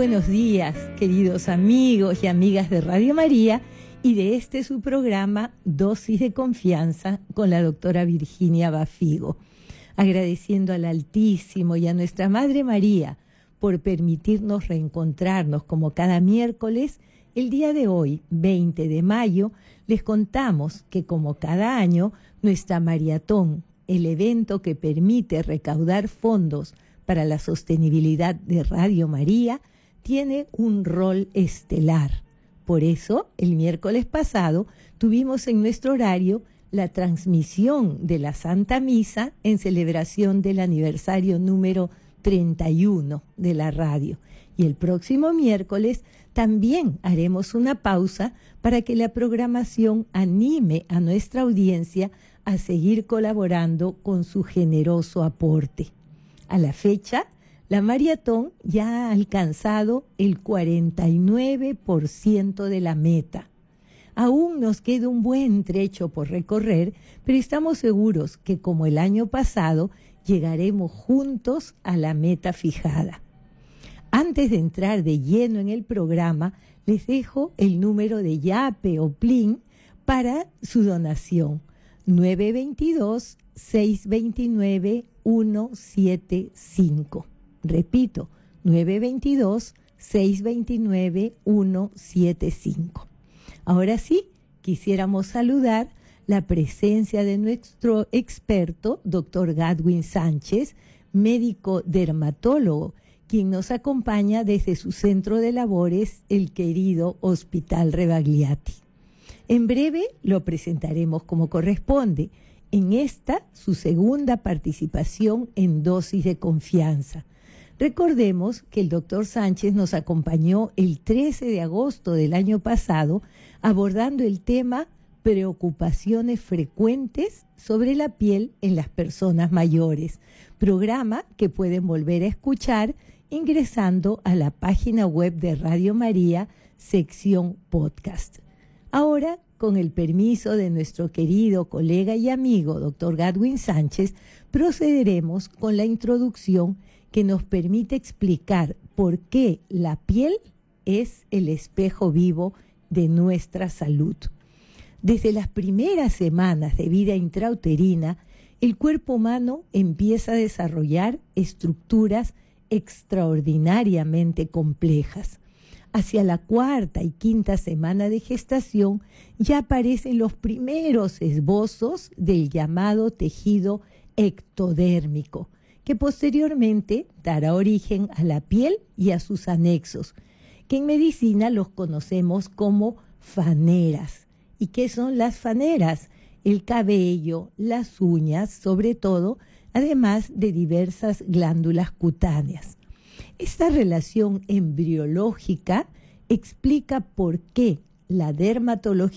buenos días, queridos amigos y amigas de Radio María y de su programa Dosis de Confianza con la doctora Virginia Bafigo. Agradeciendo al Altísimo y a nuestra Madre María por permitirnos reencontrarnos como cada miércoles, el día de hoy, 20 de mayo, les contamos que como cada año, nuestra maratón, el evento que permite recaudar fondos para la sostenibilidad de Radio María, tiene un rol estelar. Por eso, el miércoles pasado, tuvimos en nuestro horario la transmisión de la Santa Misa en celebración del aniversario número 31 de la radio. Y el próximo miércoles también haremos una pausa para que la programación anime a nuestra audiencia a seguir colaborando con su generoso aporte. A la fecha, la maratón ya ha alcanzado el 49% de la meta. Aún nos queda un buen trecho por recorrer, pero estamos seguros que como el año pasado, llegaremos juntos a la meta fijada. Antes de entrar de lleno en el programa, les dejo el número de Yape o PLIN para su donación. 922-629-175. Repito, 922-629-175. Ahora sí, quisiéramos saludar la presencia de nuestro experto, doctor Gadwin Sánchez, médico dermatólogo, quien nos acompaña desde su centro de labores, el querido Hospital Rebagliati. En breve lo presentaremos como corresponde, en esta su segunda participación en Dosis de Confianza. Recordemos que el doctor Sánchez nos acompañó el 13 de agosto del año pasado abordando el tema preocupaciones frecuentes sobre la piel en las personas mayores, programa que pueden volver a escuchar ingresando a la página web de Radio María, sección podcast. Ahora, con el permiso de nuestro querido colega y amigo, doctor Gadwin Sánchez, procederemos con la introducción que nos permite explicar por qué la piel es el espejo vivo de nuestra salud. Desde las primeras semanas de vida intrauterina, el cuerpo humano empieza a desarrollar estructuras extraordinariamente complejas. Hacia la cuarta y quinta semana de gestación ya aparecen los primeros esbozos del llamado tejido ectodérmico, que posteriormente dará origen a la piel y a sus anexos, que en medicina los conocemos como faneras. ¿Y qué son las faneras? El cabello, las uñas, sobre todo, además de diversas glándulas cutáneas. Esta relación embriológica explica por qué la dermatología